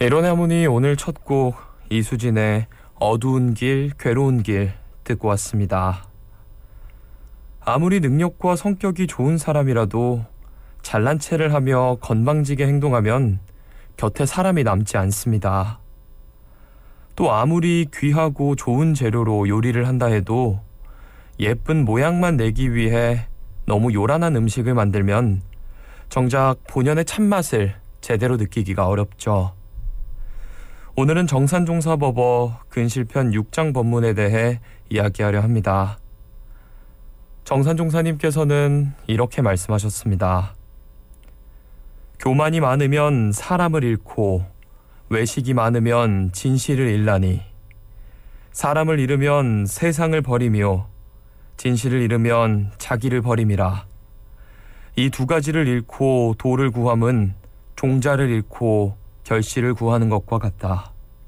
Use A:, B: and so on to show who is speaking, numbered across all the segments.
A: 에로나무니 오늘 첫 곡 이수진의 어두운 길, 괴로운 길 듣고 왔습니다. 아무리 능력과 성격이 좋은 사람이라도 잘난 체를 하며 건방지게 행동하면 곁에 사람이 남지 않습니다. 또 아무리 귀하고 좋은 재료로 요리를 한다 해도 예쁜 모양만 내기 위해 너무 요란한 음식을 만들면 정작 본연의 참맛을 제대로 느끼기가 어렵죠. 오늘은 정산종사법어 근실편 6장 법문에 대해 이야기하려 합니다. 정산종사님께서는 이렇게 말씀하셨습니다. 교만이 많으면 사람을 잃고 외식이 많으면 진실을 잃나니 사람을 잃으면 세상을 버리며 진실을 잃으면 자기를 버림이라. 이 두 가지를 잃고 도를 구함은 종자를 잃고 결실을 구하는 것과 같다.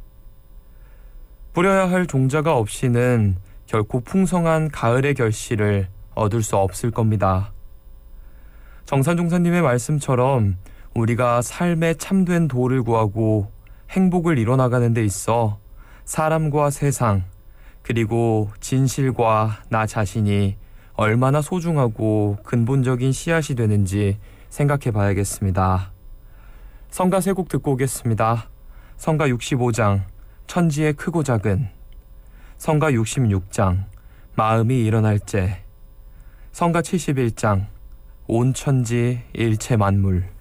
A: 뿌려야 할 종자가 없이는 결코 풍성한 가을의 결실을 얻을 수 없을 겁니다. 정산종사님의 말씀처럼 우리가 삶의 참된 도를 구하고 행복을 이뤄나가는 데 있어 사람과 세상, 그리고 진실과 나 자신이 얼마나 소중하고 근본적인 씨앗이 되는지 생각해 봐야겠습니다. 성가 세 곡 듣고 오겠습니다. 성가 65장 천지의 크고 작은, 성가 66장 마음이 일어날 때, 성가 71장 온 천지 일체 만물.